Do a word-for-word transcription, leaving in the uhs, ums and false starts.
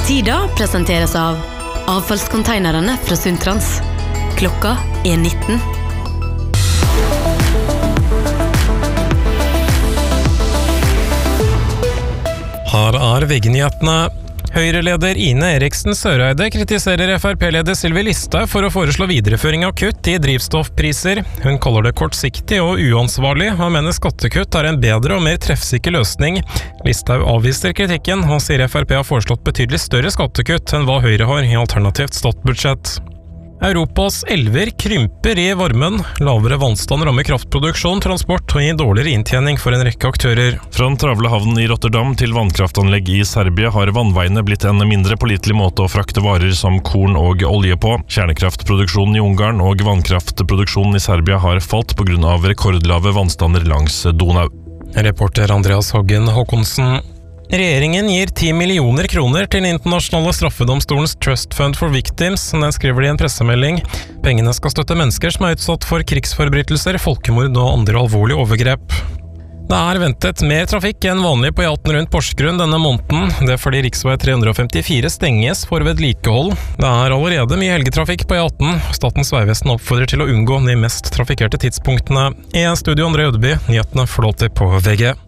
Tida presenteres av avfallskonteinerne fra Sundtrans. Klokka er nitten. Her er V G-nyhetene. Høyre-leder Ine Eriksen Søreide kritiserer F R P-leder Sylvi Listhaug for å foreslå videreføring av kutt i drivstoffpriser. Hun kaller det kortsiktig og uansvarlig, og mener skattekutt er en bedre og mer treffsikker løsning. Listhaug avviser kritikken, og sier F R P har foreslått betydelig større skattekutt enn hva Høyre har i alternativt statsbudsjett. Europas elver krymper i varmen. Lavere vannstand rammer kraftproduksjon, transport og gir dårligere inntjening for en rekke aktører. Fra den travle havnen i Rotterdam til vannkraftanlegg i Serbia har vannveiene blitt en mindre pålitelig måte å frakte varer som korn og olje på. Kjernekraftproduksjonen i Ungarn og vannkraftproduksjonen i Serbia har falt på grunn av rekordlave vannstander langs Donau. Reporter Andreas Hoggen Håkonsen. Regjeringen gir ti millioner kroner til den internasjonale straffedomstolens Trust Fund for Victims, den skriver de i en pressemelding. Pengene skal støtte mennesker som er utsatt for krigsforbrytelser, folkemord og andre alvorlige overgrep. Det er ventet mer trafikk enn vanlig på E atten rundt Porsgrunn denne måneden. Det er fordi riksvei tre hundre femtifire stenges for vedlikehold. Det er allerede mye helgetrafikk på E atten. Statens vegvesen oppfordrer til å unngå de mest trafikkerte tidspunktene. I studio André Ødeby, nyhetene flåter på V G.